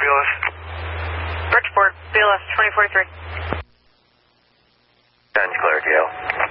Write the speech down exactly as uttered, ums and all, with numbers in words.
B L S. Bridgeport, B L S twenty forty-three. Times clear, Gale.